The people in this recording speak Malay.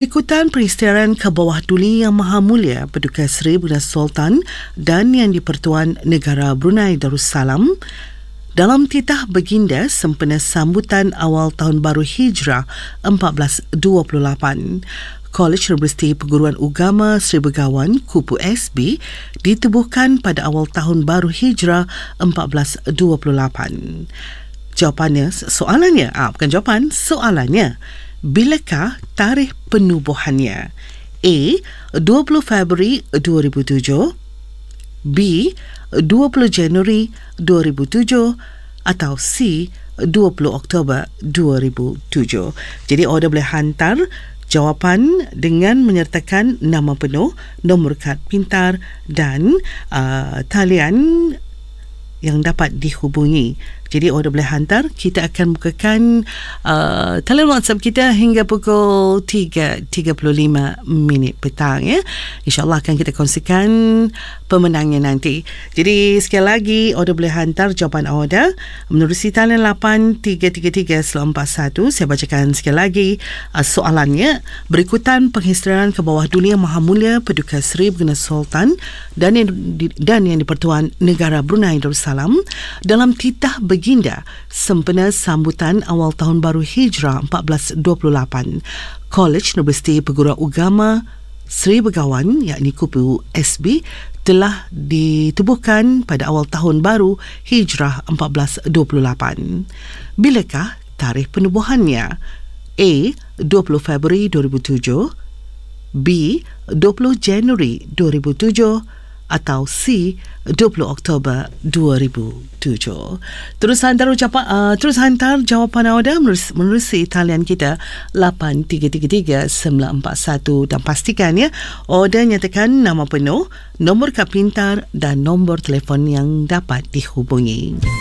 Berikutan peristiaran ke bawah duli Yang Maha Mulia Paduka Seri Brunei Sultan dan Yang di-Pertuan Negara Brunei Darussalam dalam titah baginda sempena sambutan awal Tahun Baru Hijrah 1428. Kolej Universiti Perguruan Agama Seri Begawan Kupu SB ditubuhkan pada awal Tahun Baru Hijrah 1428. Jawapannya, soalannya, bilakah tarikh penubuhannya? A. 20 Februari 2007, B. 20 Januari 2007 atau C. 20 Oktober 2007. Jadi order boleh hantar jawapan dengan menyertakan nama penuh, nombor kad pintar dan talian yang dapat dihubungi. Jadi order boleh hantar. Kita akan bukakan talian WhatsApp kita hingga pukul 3.35 petang ya. InsyaAllah akan kita kongsikan pemenangnya nanti. Jadi sekali lagi order boleh hantar jawapan order menerusi talian 8333-41. Saya bacakan sekali lagi soalannya. Berikutan penghistirian ke bawah duli Yang Maha Mulia Paduka Seri Brunei Sultan dan Yang di-Pertuan Negara Brunei Darussalam dalam titah baginda sempena sambutan awal Tahun Baru Hijrah 1428. Kolej Universiti Perguruan Agama Seri Begawan yakni Kupu SB telah ditubuhkan pada awal Tahun Baru Hijrah 1428. Bilakah tarikh penubuhannya? A. 20 Februari 2007, B. 20 Januari 2007 atau C. 20 Oktober 2007. Terus hantar jawapan anda menerusi talian kita 8333-941 dan pastikan ya order nyatakan nama penuh, nombor kad pintar dan nombor telefon yang dapat dihubungi.